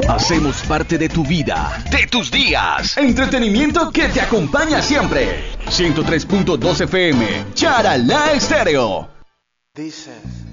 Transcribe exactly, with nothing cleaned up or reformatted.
Hacemos parte de tu vida, de tus días. Entretenimiento que te acompaña siempre. ciento tres punto dos F M, Charalá Estéreo. Dices